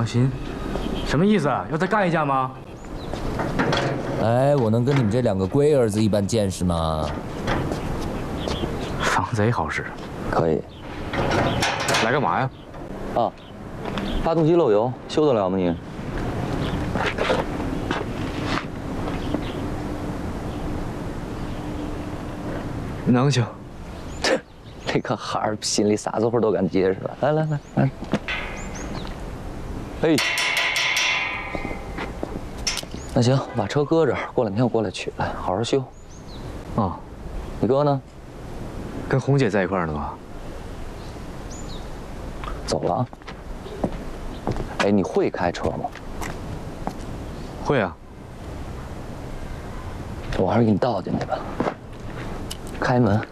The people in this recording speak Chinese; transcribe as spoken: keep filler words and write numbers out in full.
良心，什么意思？要再干一架吗？ 哎，我能跟你们这两个龟儿子一般见识吗？ 防贼好使， 可以。 来干嘛呀？ 啊，发动机漏油，修得了吗你？ 能行。 这个孩儿心里啥子活都敢接是吧？来来来来，嘿，那行，把车搁这儿，过两天我过来取来，好好修。啊，你哥呢？ 跟红姐在一块儿呢吧？ 走了。哎，你会开车吗？ 会啊。 我还是给你倒进去吧。开门。